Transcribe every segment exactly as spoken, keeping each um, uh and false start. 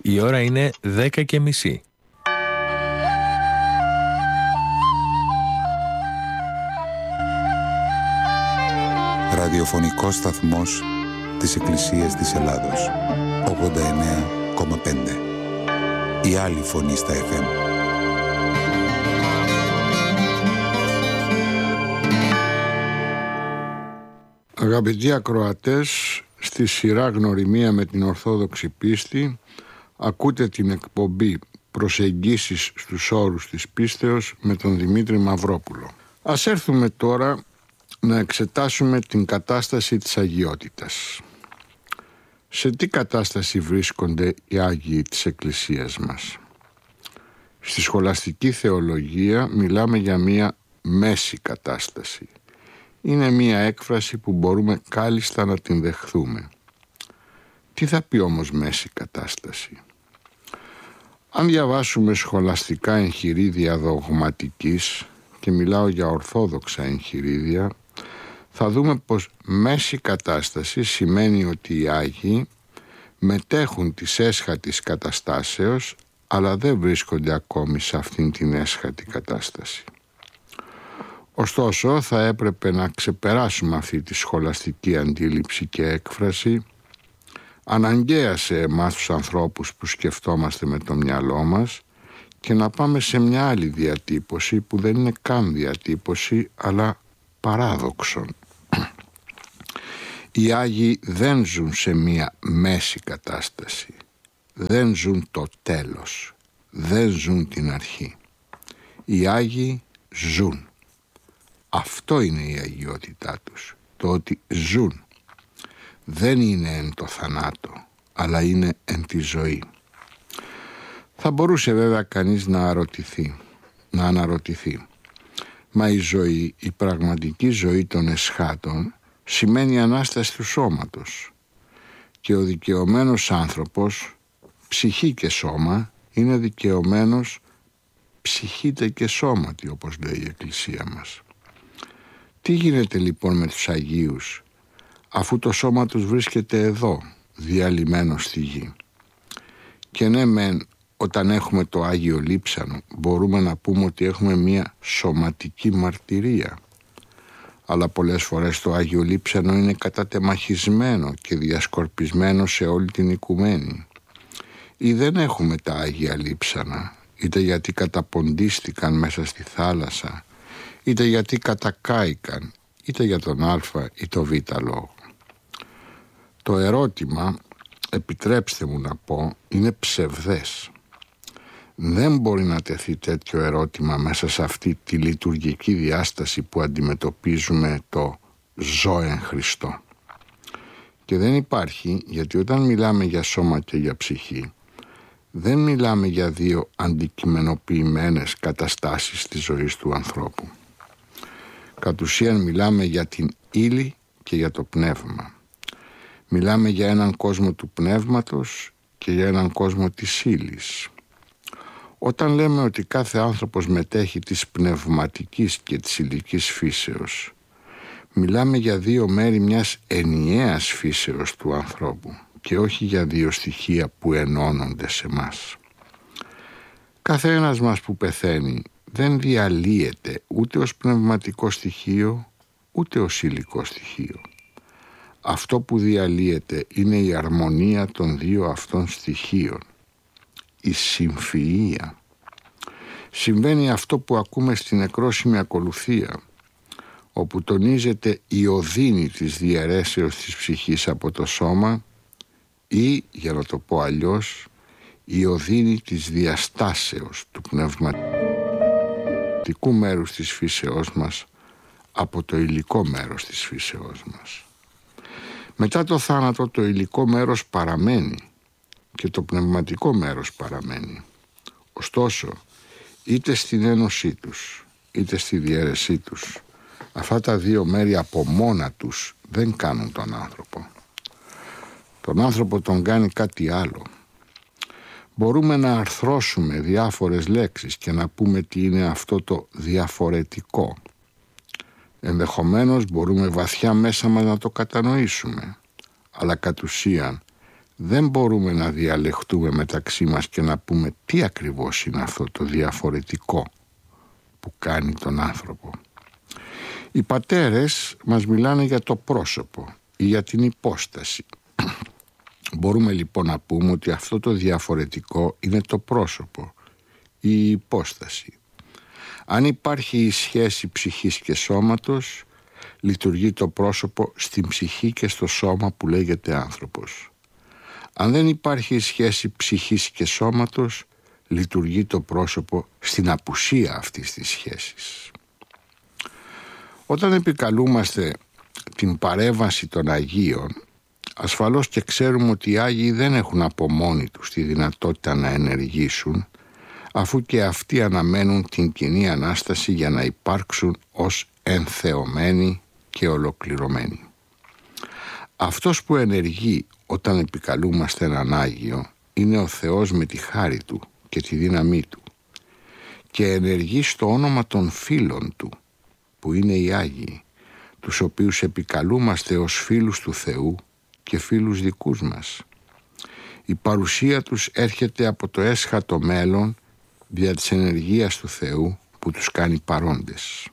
Η ώρα είναι δέκα και μισή. Ραδιοφωνικός σταθμός της Εκκλησίας της Ελλάδος. ογδόντα εννέα κόμμα πέντε. Η άλλη φωνή στα εφ εμ. Αγαπητοί ακροατές, στη σειρά Γνωριμία με την Ορθόδοξη Πίστη ακούτε την εκπομπή Προσεγγίσεις στους όρους της πίστεως με τον Δημήτρη Μαυρόπουλο. Ας έρθουμε τώρα να εξετάσουμε την κατάσταση της αγιότητας. Σε τι κατάσταση βρίσκονται οι Άγιοι της Εκκλησίας μας? Στη σχολαστική θεολογία μιλάμε για μία μέση κατάσταση. Είναι μία έκφραση που μπορούμε κάλλιστα να την δεχθούμε. Τι θα πει όμως μέση κατάσταση? Αν διαβάσουμε σχολαστικά εγχειρίδια δογματικής, και μιλάω για ορθόδοξα εγχειρίδια, θα δούμε πως μέση κατάσταση σημαίνει ότι οι Άγιοι μετέχουν της έσχατης καταστάσεως, αλλά δεν βρίσκονται ακόμη σε αυτήν την έσχατη κατάσταση. Ωστόσο, θα έπρεπε να ξεπεράσουμε αυτή τη σχολαστική αντίληψη και έκφραση, αναγκαία σε εμάς τους ανθρώπους που σκεφτόμαστε με το μυαλό μας, και να πάμε σε μια άλλη διατύπωση που δεν είναι καν διατύπωση, αλλά παράδοξον. Οι Άγιοι δεν ζουν σε μια μέση κατάσταση, δεν ζουν το τέλος, δεν ζουν την αρχή. Οι Άγιοι ζουν. Αυτό είναι η αγιότητά τους, το ότι ζουν. Δεν είναι εν το θανάτο, αλλά είναι εν τη ζωή. Θα μπορούσε βέβαια κανείς να αρωτηθεί, να αναρωτηθεί. Μα η ζωή, η πραγματική ζωή των εσχάτων, σημαίνει Ανάσταση του σώματος. Και ο δικαιωμένος άνθρωπος, ψυχή και σώμα, είναι δικαιωμένος ψυχήτε και σώματι, όπως λέει η Εκκλησία μας. Τι γίνεται λοιπόν με τους Αγίους, αφού το σώμα τους βρίσκεται εδώ, διαλυμένο στη γη? Και ναι μεν, όταν έχουμε το Άγιο Λείψανο, μπορούμε να πούμε ότι έχουμε μία σωματική μαρτυρία. Αλλά πολλές φορές το Άγιο Λείψανο είναι κατατεμαχισμένο και διασκορπισμένο σε όλη την οικουμένη. Ή δεν έχουμε τα Άγια Λείψανα, είτε γιατί καταποντίστηκαν μέσα στη θάλασσα, είτε γιατί κατακάηκαν, είτε για τον α ή το β λόγο. Το ερώτημα, επιτρέψτε μου να πω, είναι ψευδές. Δεν μπορεί να τεθεί τέτοιο ερώτημα μέσα σε αυτή τη λειτουργική διάσταση που αντιμετωπίζουμε το ζω εν Χριστώ. Και δεν υπάρχει, γιατί όταν μιλάμε για σώμα και για ψυχή, δεν μιλάμε για δύο αντικειμενοποιημένες καταστάσεις της ζωής του ανθρώπου. Κατ' ουσίαν μιλάμε για την ύλη και για το πνεύμα. Μιλάμε για έναν κόσμο του πνεύματος και για έναν κόσμο της ύλης. Όταν λέμε ότι κάθε άνθρωπος μετέχει της πνευματικής και της υλικής φύσεως, μιλάμε για δύο μέρη μιας ενιαίας φύσεως του ανθρώπου και όχι για δύο στοιχεία που ενώνονται σε μας. Κάθε ένας μας που πεθαίνει δεν διαλύεται ούτε ως πνευματικό στοιχείο ούτε ως υλικό στοιχείο. Αυτό που διαλύεται είναι η αρμονία των δύο αυτών στοιχείων, η συμφυΐα. Συμβαίνει αυτό που ακούμε στην νεκρόσιμη ακολουθία, όπου τονίζεται η οδύνη της διαιρέσεως της ψυχής από το σώμα ή, για να το πω αλλιώς, η οδύνη της διαστάσεως του πνευματικού μέρους της φύσεώς μας από το υλικό μέρος της φύσεώς μας. Μετά το θάνατο το υλικό μέρος παραμένει και το πνευματικό μέρος παραμένει. Ωστόσο, είτε στην ένωσή τους, είτε στη διαίρεσή τους, αυτά τα δύο μέρη από μόνα τους δεν κάνουν τον άνθρωπο. Τον άνθρωπο τον κάνει κάτι άλλο. Μπορούμε να αρθρώσουμε διάφορες λέξεις και να πούμε τι είναι αυτό το διαφορετικό. Ενδεχομένως μπορούμε βαθιά μέσα μας να το κατανοήσουμε, αλλά κατ' ουσίαν Δεν μπορούμε να διαλεχτούμε μεταξύ μας και να πούμε τι ακριβώς είναι αυτό το διαφορετικό που κάνει τον άνθρωπο. Οι πατέρες μας μιλάνε για το πρόσωπο ή για την υπόσταση. Μπορούμε λοιπόν να πούμε ότι αυτό το διαφορετικό είναι το πρόσωπο ή η υπόσταση. Αν υπάρχει η σχέση ψυχής και σώματος, λειτουργεί το πρόσωπο στην ψυχή και στο σώμα που λέγεται άνθρωπος. Αν δεν υπάρχει η σχέση ψυχής και σώματος, λειτουργεί το πρόσωπο στην απουσία αυτής της σχέσης. Όταν επικαλούμαστε την παρέμβαση των Αγίων, ασφαλώς και ξέρουμε ότι οι Άγιοι δεν έχουν από μόνοι τους τη δυνατότητα να ενεργήσουν, αφού και αυτοί αναμένουν την κοινή Ανάσταση για να υπάρξουν ως ενθεωμένοι και ολοκληρωμένοι. Αυτός που ενεργεί όταν επικαλούμαστε έναν Άγιο είναι ο Θεός με τη χάρη Του και τη δύναμή Του και ενεργεί στο όνομα των φίλων Του, που είναι οι Άγιοι, τους οποίους επικαλούμαστε ως φίλους του Θεού και φίλους δικούς μας. Η παρουσία τους έρχεται από το έσχατο μέλλον δια της ενεργείας του Θεού που τους κάνει παρόντες.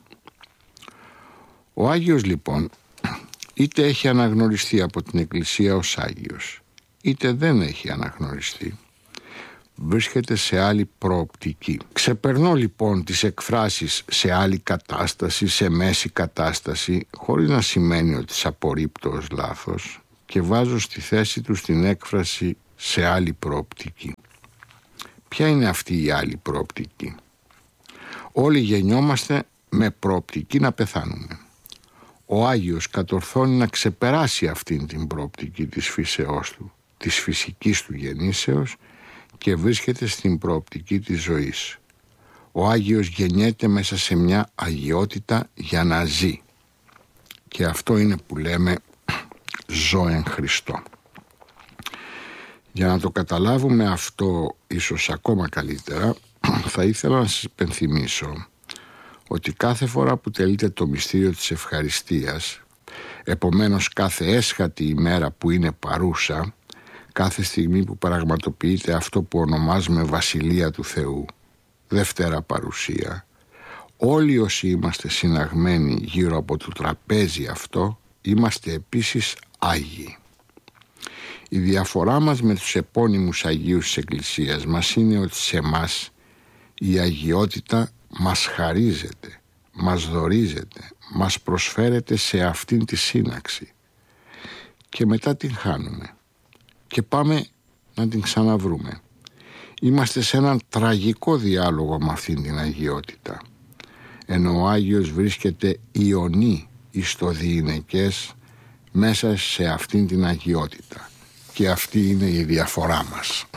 Ο Άγιος λοιπόν είτε έχει αναγνωριστεί από την Εκκλησία ως Άγιος, είτε δεν έχει αναγνωριστεί, βρίσκεται σε άλλη προοπτική. Ξεπερνώ λοιπόν τις εκφράσεις σε άλλη κατάσταση, σε μέση κατάσταση, χωρίς να σημαίνει ότι τις απορρίπτω ως λάθος, και βάζω στη θέση τους την έκφραση σε άλλη προοπτική. Ποια είναι αυτή η άλλη προοπτική? Όλοι γεννιόμαστε με προοπτική να πεθάνουμε. Ο Άγιος κατορθώνει να ξεπεράσει αυτήν την προοπτική της φύσεώς του, της φυσικής του γεννήσεως, και βρίσκεται στην προοπτική της ζωής. Ο Άγιος γεννιέται μέσα σε μια αγιότητα για να ζει. Και αυτό είναι που λέμε ζω εν Χριστώ. Για να το καταλάβουμε αυτό ίσως ακόμα καλύτερα, θα ήθελα να σας υπενθυμίσω ότι κάθε φορά που τελείται το μυστήριο της ευχαριστίας, επομένως κάθε έσχατη ημέρα που είναι παρούσα, κάθε στιγμή που πραγματοποιείται αυτό που ονομάζουμε Βασιλεία του Θεού, Δευτέρα Παρουσία, όλοι όσοι είμαστε συναγμένοι γύρω από το τραπέζι αυτό, είμαστε επίσης Άγιοι. Η διαφορά μας με τους επώνυμους Αγίους της Εκκλησίας μας είναι ότι σε εμάς η αγιότητα μας χαρίζεται, μας δωρίζεται, μας προσφέρεται σε αυτήν τη σύναξη και μετά την χάνουμε και πάμε να την ξαναβρούμε. Είμαστε σε έναν τραγικό διάλογο με αυτήν την αγιότητα, ενώ ο Άγιος βρίσκεται ιονή εις το διηνεκές μέσα σε αυτήν την αγιότητα, και αυτή είναι η διαφορά μας.